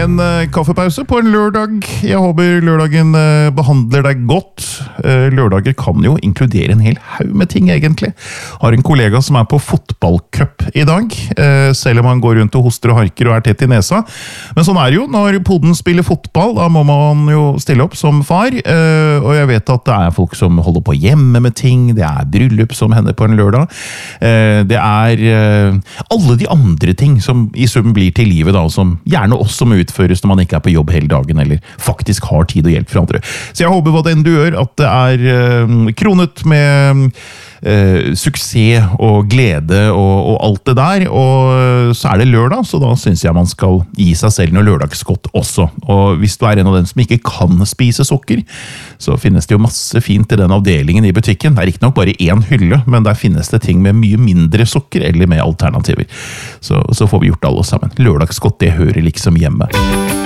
En kaffepause på en lørdag. Jeg håper lørdagen behandler deg godt. Lørdager kan jo inkludere en hel haug med ting, egentlig. Har en kollega som på fotballcup i dag, selv om han går rundt og hoster og harker og tett i nesa. Men sånn det jo når podden spiller fotball, da må man jo stille opp som far. Og jeg vet at det folk som holder på hjemme med ting, det bryllup som hender på en lørdag. Det alle de andre ting som i sum blir til livet, da, som gjerne også må utføres når man ikke på jobb hele dagen, eller faktisk har tid og hjelp fra andre. Så jeg håper hva det enn du gjør, at det kronet med suksess og glede og alt det der, og så det lørdag, så da synes jeg man skal gi seg selv noe lørdagsgodt også. Og hvis du en av dem som ikke kan spise sukker, så finnes det jo masse fint i den avdelingen i butikken. Det ikke nok bare én hylle, men der finnes det ting med mye mindre sukker, eller med alternativer. Så får vi gjort det alle sammen. Lørdagsgodt, det hører liksom hjemme.